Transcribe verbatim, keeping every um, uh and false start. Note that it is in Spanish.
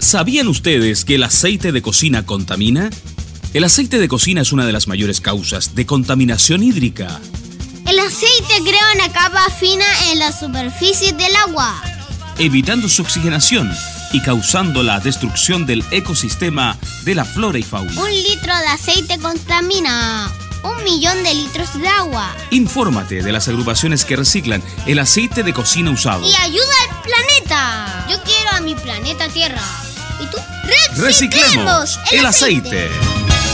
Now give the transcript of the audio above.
¿Sabían ustedes que el aceite de cocina contamina? El aceite de cocina es una de las mayores causas de contaminación hídrica. El aceite crea una capa fina en la superficie del agua, evitando su oxigenación y causando la destrucción del ecosistema de la flora y fauna. Un litro de aceite contamina un millón de litros de agua. Infórmate de las agrupaciones que reciclan el aceite de cocina usado. Y ayuda al planeta. Yo quiero a mi planeta Tierra. ¿Y tú? ¡Reciclemos el aceite! aceite.